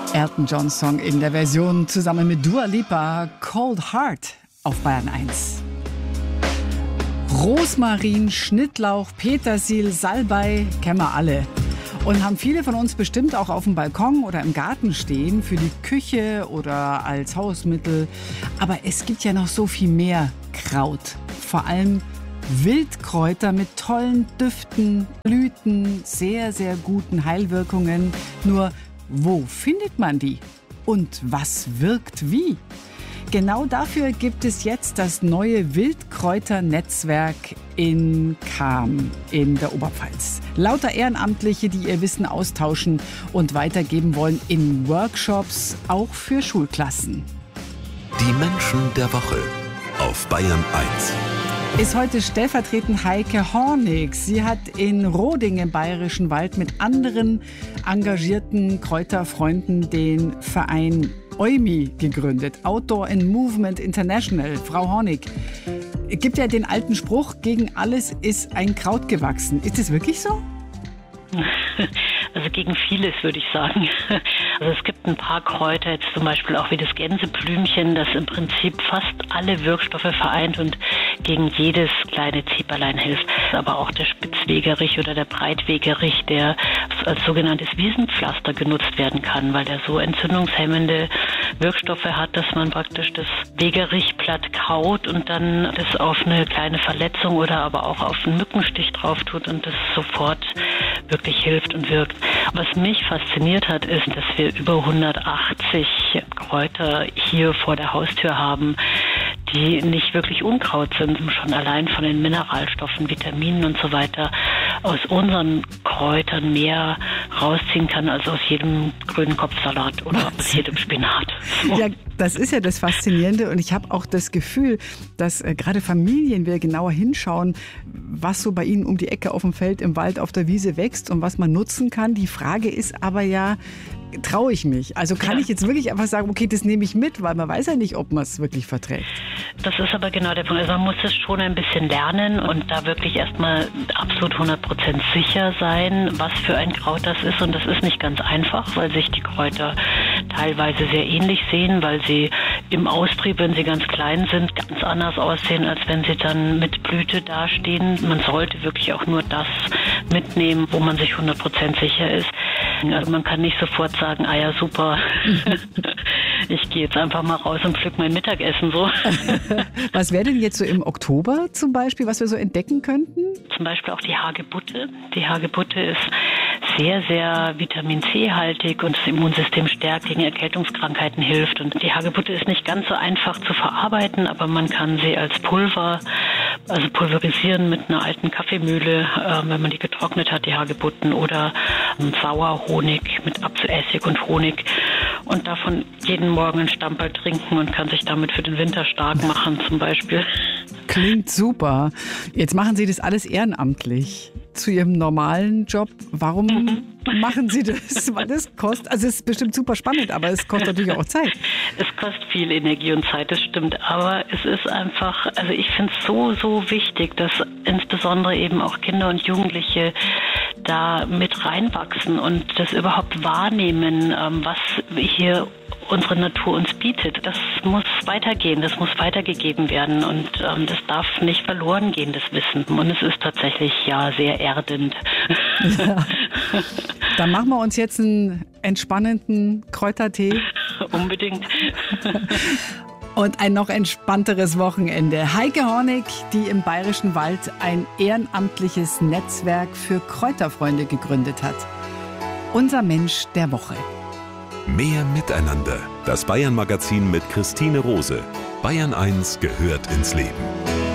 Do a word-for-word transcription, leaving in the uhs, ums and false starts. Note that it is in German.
Elton John Song in der Version zusammen mit Dua Lipa, Cold Heart auf Bayern eins. Rosmarin, Schnittlauch, Petersil, Salbei, kennen wir alle. Und haben viele von uns bestimmt auch auf dem Balkon oder im Garten stehen, für die Küche oder als Hausmittel. Aber es gibt ja noch so viel mehr Kraut. Vor allem Wildkräuter mit tollen Düften, Blüten, sehr, sehr guten Heilwirkungen. Nur, wo findet man die? Und was wirkt wie? Genau dafür gibt es jetzt das neue Wildkräuternetzwerk in Cham in der Oberpfalz. Lauter Ehrenamtliche, die ihr Wissen austauschen und weitergeben wollen in Workshops, auch für Schulklassen. Die Menschen der Woche auf Bayern eins. Ist heute stellvertretend Heike Hornig. Sie hat in Roding im Bayerischen Wald mit anderen engagierten Kräuterfreunden den Verein O I M I gegründet. Outdoor and Movement International. Frau Hornig, es gibt ja den alten Spruch, gegen alles ist ein Kraut gewachsen. Ist es wirklich so? Also gegen vieles, würde ich sagen. Also es gibt ein paar Kräuter, jetzt zum Beispiel auch wie das Gänseblümchen, das im Prinzip fast alle Wirkstoffe vereint und gegen jedes kleine Zieperlein hilft. Aber auch der Spitzwegerich oder der Breitwegerich, der als sogenanntes Wiesenpflaster genutzt werden kann, weil der so entzündungshemmende Wirkstoffe hat, dass man praktisch das Wegerichblatt kaut und dann das auf eine kleine Verletzung oder aber auch auf einen Mückenstich drauf tut und das sofort wirklich hilft und wirkt. Was mich fasziniert hat, ist, dass wir über hundertachtzig Kräuter hier vor der Haustür haben, die nicht wirklich Unkraut sind, schon allein von den Mineralstoffen, Vitaminen und so weiter aus unseren Kräutern mehr rausziehen kann als aus jedem grünen Kopfsalat oder Was? aus jedem Spinat. So. Ja, das ist ja das Faszinierende und ich habe auch das Gefühl, dass äh, gerade Familien, wir genauer hinschauen, was so bei ihnen um die Ecke auf dem Feld, im Wald, auf der Wiese wächst und was man nutzen kann. Die Frage ist aber ja, traue ich mich? Also kann ja. ich jetzt wirklich einfach sagen, okay, das nehme ich mit, weil man weiß ja nicht, ob man es wirklich verträgt. Das ist aber genau der Punkt. Also man muss es schon ein bisschen lernen und da wirklich erstmal absolut hundert Prozent sicher sein, was für ein Kraut das ist. Und das ist nicht ganz einfach, weil sich die Kräuter teilweise sehr ähnlich sehen, weil sie im Austrieb, wenn sie ganz klein sind, ganz anders aussehen, als wenn sie dann mit Blüte dastehen. Man sollte wirklich auch nur das mitnehmen, wo man sich hundert Prozent sicher ist. Also man kann nicht sofort sagen, ah ja, super, ich gehe jetzt einfach mal raus und pflück mein Mittagessen so. Was wäre denn jetzt so im Oktober zum Beispiel, was wir so entdecken könnten? Zum Beispiel auch die Hagebutte. Die Hagebutte ist sehr, sehr Vitamin C-haltig und das Immunsystem stärkt, gegen Erkältungskrankheiten hilft. Und die Hagebutte ist nicht ganz so einfach zu verarbeiten, aber man kann sie als Pulver, also pulverisieren mit einer alten Kaffeemühle, äh, wenn man die getrocknet hat, die Hagebutten, oder ähm, Sauerhonig mit Apfelessig und Honig und davon jeden Morgen einen Stamperl trinken und kann sich damit für den Winter stark machen zum Beispiel. Klingt super. Jetzt machen Sie das alles ehrenamtlich zu Ihrem normalen Job. Warum mhm. machen Sie das? Weil das kostet, also es ist bestimmt super spannend, aber es kostet natürlich auch Zeit. Es kostet viel Energie und Zeit, das stimmt. Aber es ist einfach, also ich finde es so, so wichtig, dass insbesondere eben auch Kinder und Jugendliche da mit reinwachsen und das überhaupt wahrnehmen, was hier unsere Natur uns bietet. Das muss weitergehen, das muss weitergegeben werden und ähm, das darf nicht verloren gehen, das Wissen. Und es ist tatsächlich ja sehr erdend. Ja. Dann machen wir uns jetzt einen entspannenden Kräutertee. Unbedingt. Und ein noch entspannteres Wochenende. Heike Hornig, die im Bayerischen Wald ein ehrenamtliches Netzwerk für Kräuterfreunde gegründet hat. Unser Mensch der Woche. Mehr Miteinander. Das Bayern-Magazin mit Christine Rose. Bayern eins gehört ins Leben.